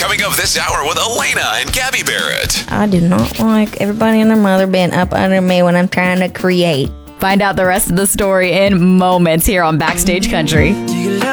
Coming up this hour with Elena and Gabby Barrett. I do not like everybody and their mother being up under me when I'm trying to create. Find out the rest of the story in moments here on Backstage Country.